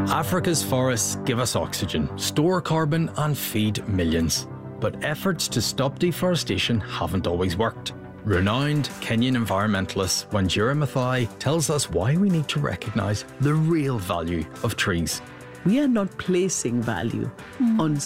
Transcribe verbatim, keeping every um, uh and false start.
Africa's forests give us oxygen, store carbon and feed millions. But efforts to stop deforestation haven't always worked. Renowned Kenyan environmentalist Wanjira Maathai tells us why we need to recognise the real value of trees. We are not placing value mm. on